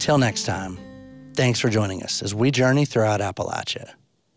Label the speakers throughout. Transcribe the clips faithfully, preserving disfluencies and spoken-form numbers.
Speaker 1: Until next time, thanks for joining us as we journey throughout Appalachia.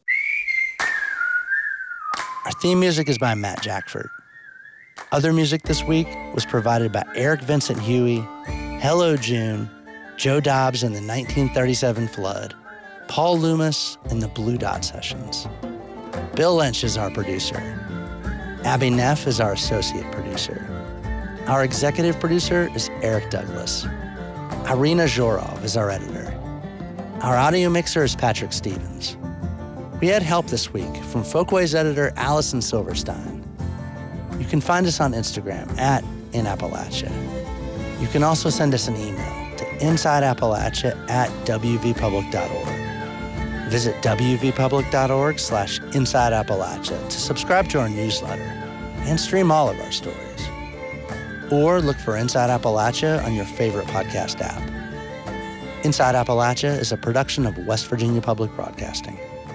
Speaker 1: Our theme music is by Matt Jackford. Other music this week was provided by Eric Vincent Huey, Hello June, Joe Dobbs and the nineteen thirty-seven Flood, Paul Loomis and the Blue Dot Sessions. Bill Lynch is our producer. Abby Neff is our associate producer. Our executive producer is Eric Douglas. Irina Zhorov is our editor. Our audio mixer is Patrick Stevens. We had help this week from Folkways editor Allison Silverstein. You can find us on Instagram at In Appalachia. You can also send us an email to insideappalachia at w v public dot org. Visit w v public dot org slash inside Appalachia to subscribe to our newsletter and stream all of our stories. Or look for Inside Appalachia on your favorite podcast app. Inside Appalachia is a production of West Virginia Public Broadcasting.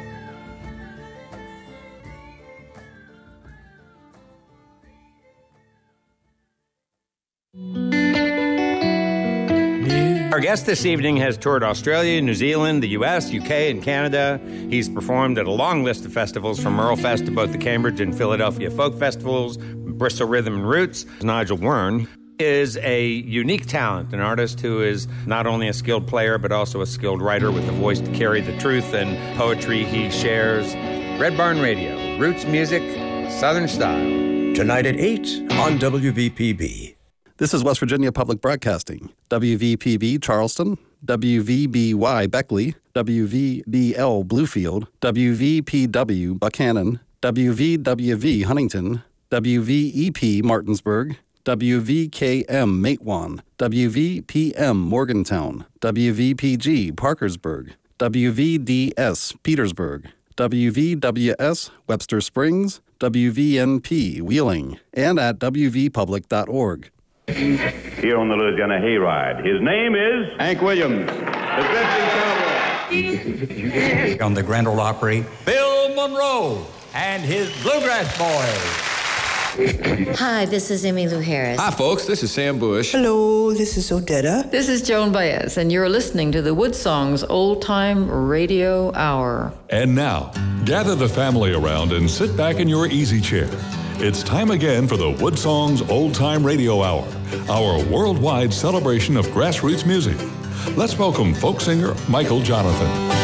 Speaker 2: Our guest this evening has toured Australia, New Zealand, the U S, U K, and Canada. He's performed at a long list of festivals, from Merlefest to both the Cambridge and Philadelphia Folk Festivals, Bristol Rhythm and Roots. Nigel Wern is a unique talent, an artist who is not only a skilled player, but also a skilled writer with a voice to carry the truth and poetry he shares. Red Barn Radio, roots music, Southern style.
Speaker 3: Tonight at eight on W V P B.
Speaker 4: This is West Virginia Public Broadcasting, W V P B Charleston, W V B Y Beckley, W V B L Bluefield, W V P W Buchanan, W V W V Huntington, W V E P Martinsburg, W V K M Matewan, W V P M Morgantown, W V P G Parkersburg, W V D S Petersburg, W V W S Webster Springs, W V N P Wheeling, and at w v public dot org.
Speaker 5: Here on the Louisiana Hayride, his name is
Speaker 6: Hank Williams,
Speaker 5: the Drifting Cowboy.
Speaker 6: On the Grand Ole Opry, Bill Monroe and his Bluegrass Boys.
Speaker 7: Hi, this is Emmylou Harris.
Speaker 8: Hi, folks. This is Sam Bush.
Speaker 9: Hello, this is Odetta.
Speaker 10: This is Joan Baez, and you're listening to the Woodsongs Old Time Radio Hour.
Speaker 11: And now, gather the family around and sit back in your easy chair. It's time again for the Woodsongs Old Time Radio Hour, our worldwide celebration of grassroots music. Let's welcome folk singer Michael Jonathan.